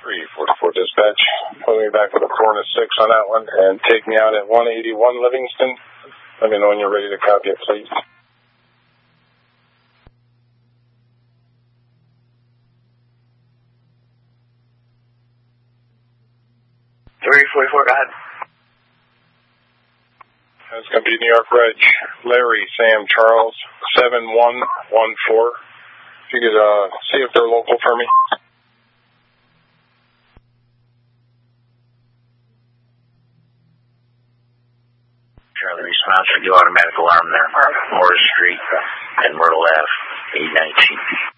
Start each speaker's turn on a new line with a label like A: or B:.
A: 344 dispatch. Put me back with a 4 and a 6 on that one, and take me out at 181 Livingston. Let me know when you're ready to copy it, please.
B: Go ahead.
A: It's going to be New York Reg, Larry, Sam, Charles, 7114. If you could see if they're local for me.
B: Charlie response for the automatic alarm there, Morris Street and Myrtle Ave, 819.